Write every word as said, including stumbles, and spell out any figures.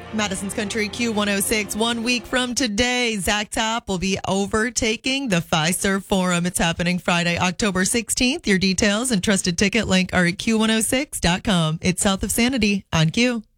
Madison's Country Q one oh six. One week from today, Zach Top will be overtaking the Fiserv Forum. It's happening Friday, October sixteenth. Your details and trusted ticket link are at Q one oh six dot com. It's South of Sanity on Q.